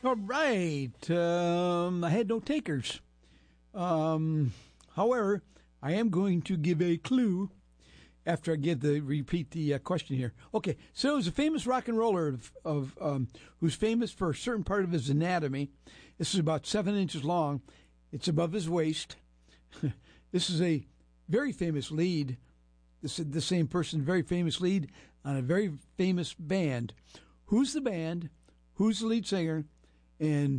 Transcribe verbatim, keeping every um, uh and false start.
All right. Um, I had no takers. Um, however, I am going to give a clue after I give the repeat the uh, question here. Okay, so it was a famous rock and roller of, of um, who's famous for a certain part of his anatomy. This is about seven inches long. It's above his waist. This is a very famous lead. This is the same person, very famous lead on a very famous band. Who's the band? Who's the lead singer? And